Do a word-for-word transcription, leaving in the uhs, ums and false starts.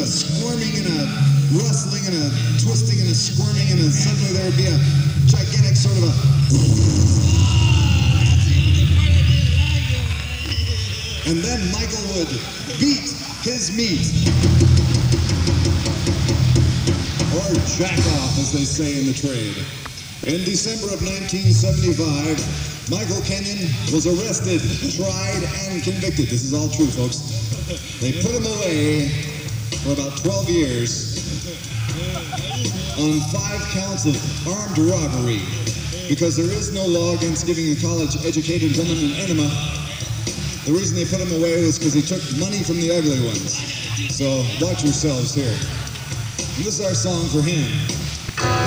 a squirming and a rustling and a twisting and a squirming, and then suddenly there would be a gigantic sort of a... And then Michael would beat his meat. Or jack off, as they say in the trade. In December of nineteen seventy-five, Michael Kenyon was arrested, tried, and convicted. This is all true, folks. They put him away for about twelve years on five counts of armed robbery, because there is no law against giving a college-educated woman an enema. The reason they put him away was because he took money from the ugly ones. So watch yourselves here. And this is our song for him.